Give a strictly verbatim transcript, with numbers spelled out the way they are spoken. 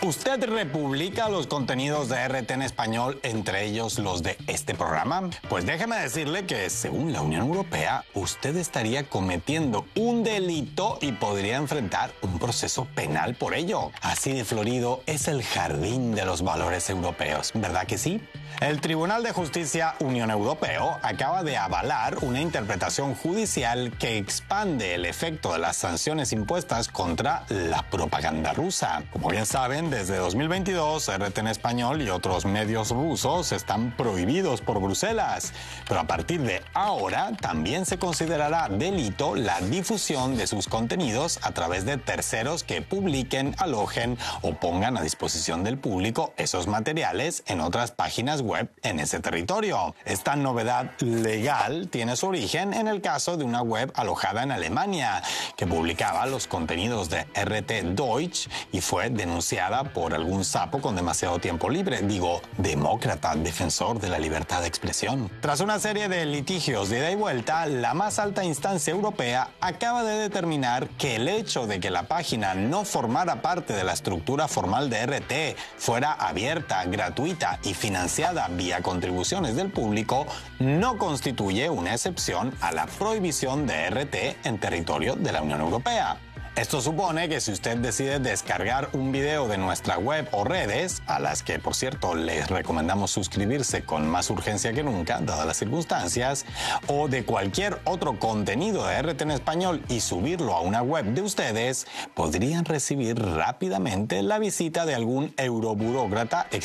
¿Usted republica los contenidos de R T en español, entre ellos los de este programa? Pues déjeme decirle que, según la Unión Europea, usted estaría cometiendo un delito y podría enfrentar un proceso penal por ello. Así de florido es el jardín de los valores europeos, ¿verdad que sí? El Tribunal de Justicia Unión Europeo acaba de avalar una interpretación judicial que expande el efecto de las sanciones impuestas contra la propaganda rusa. Como bien saben, desde dos mil veintidós, R T en español y otros medios rusos están prohibidos por Bruselas. Pero a partir de ahora, también se considerará delito la difusión de sus contenidos a través de terceros que publiquen, alojen o pongan a disposición del público esos materiales en otras páginas web en ese territorio. Esta novedad legal tiene su origen en el caso de una web alojada en Alemania que publicaba los contenidos de R T Deutsch y fue denunciada por algún sapo con demasiado tiempo libre, digo, demócrata, defensor de la libertad de expresión. Tras una serie de litigios de ida y vuelta, la más alta instancia europea acaba de determinar que el hecho de que la página no formara parte de la estructura formal de R T, fuera abierta, gratuita y financiada vía contribuciones del público, no constituye una excepción a la prohibición de R T en territorio de la Unión Europea. Esto supone que si usted decide descargar un video de nuestra web o redes, a las que, por cierto, les recomendamos suscribirse con más urgencia que nunca, dadas las circunstancias, o de cualquier otro contenido de R T en español y subirlo a una web de ustedes, podrían recibir rápidamente la visita de algún euroburócrata